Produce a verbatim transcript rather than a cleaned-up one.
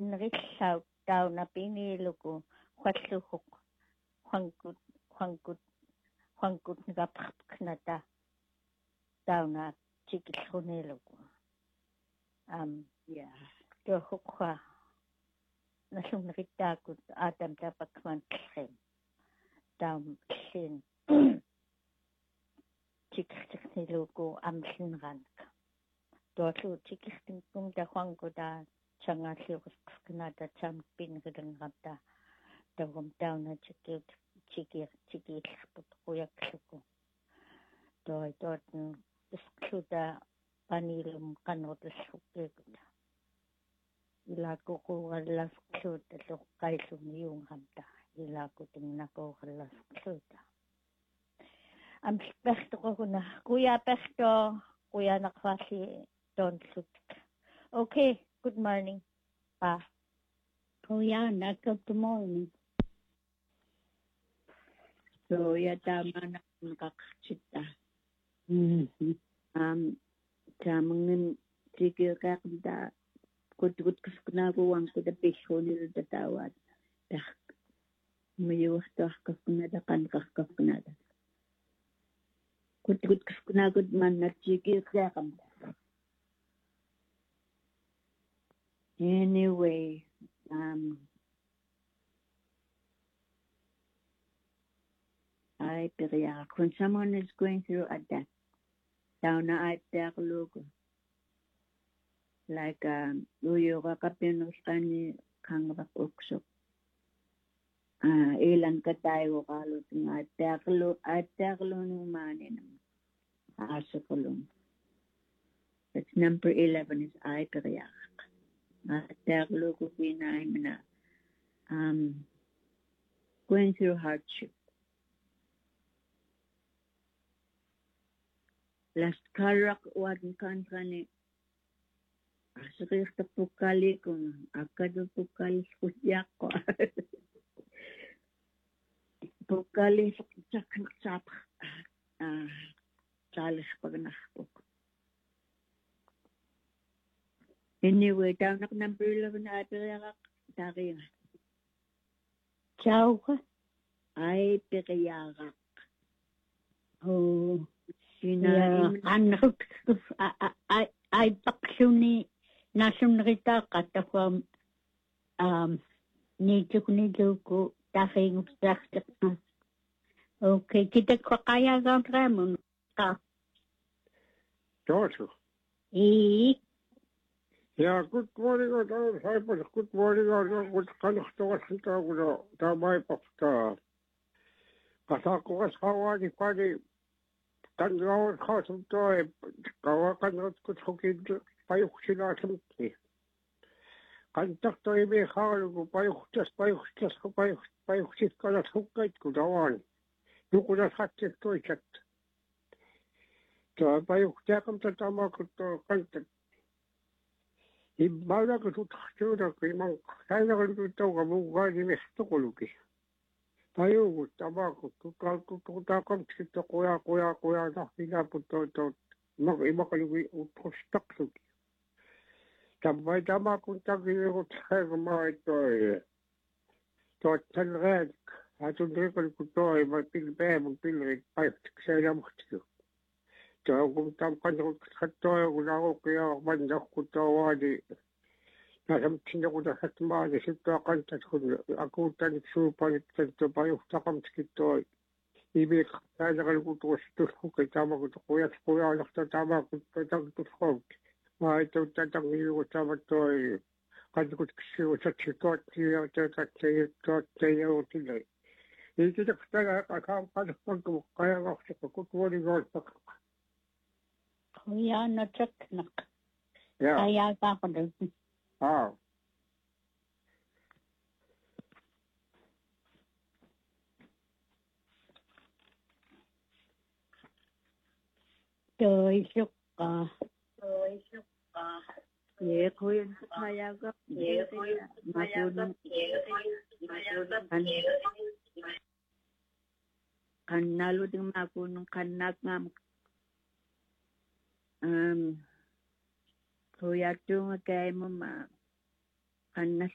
nasunnerillau tauna piniluku hualluhuq huankut huankut huankut ngapqnata tauna chikilluniluku um yeah tohuqa nasunnerittakut atam tapakman tlhem taum tlhin chikillniluku amllinranka toolu chikillnikum ta huankuta changalliuqusqnata cham pinrilenrata tawum tauna chikit chikir chikillput quyakluku toi toten iskluta panilum qanutlukkuta ilakuqugallasqluta luqqailluniungamta ilakutinnakugallasqluta am spertoquna kuyaperto kuyanaqvalli tonlut okay good morning pa kuyana good morning so ya tamana qaqchita mhm um tamangin tikirqaqta kutkut kuskunaguwan kuda pishonil tatawat ta miyuhtaqqaqnada qanqaqqaqnada kutkut kuskunagut manna tikirqaqamta anyway um I period when someone is going through a death down I look like um uyoga kapinustani kangbak ukso ah ilan ka tayo kalo tinga taklo at taklo no manin asakulong it's number eleven is I period at taklo ko pinay na um going through hardship last karak wadin kan kani asukir tapukali kung akado pukali kusyako pukali sak sak ah salis pagnakpok anyway down nak number eleven apirak tari ciao ay pirak oh sina anruk ay ay paksuni nasunrita katafam um nitukuni luku tafing ustakta okay kita kaya gamramun ka George. e Yeah, good morning, or good morning, or good kind of stuff. The my pasta. Kasako kasawa ni kwani kangaw kasum to kawa kanot kutokin payuk sila tumki. Kantak to ibe hawal ko payuk just payuk just ko payuk payuk sit kala tukait ko dawan. Yuko na sakit to ikat. To payuk jakam ta tama ko to kantak. Ibala ko to tsura ko imang kaya ko to ka buga ni mesto ko luki. Tayo tabako tukal tutakam kita kuya kuya kuya na pinapunto to mag iba kaluwi utostak luki. Tabay tama kung tagi ko tayo mga ito eh. To talred atong rekal ko to eh magpilbe magpilre ay saya mo tiyo. To kung tampan ko kato ko na ko kaya bandak ko to wadi. Nasam tinda ko na hatma de sito kanta ko ako tan supa nito pa yung takam skito ibi kaya ko to sto ko tama ko to kuya kuya nakta tama ko to tag to ko ma ito tatang iyo tama to kan ko ksyo sa chito tiyo ta ta tiyo tiyo tiyo ito ta kaya akam pa ko kaya ko ko ko ni go pa kuya na check nak yeah kaya pa ko din ah Toy suka. Toy suka. Ye kuya kaya ga. Ye kuya kaya ga. Kanalo ding mapunong kanak ngam. Um, kuya tunga kay mo ma. Kanas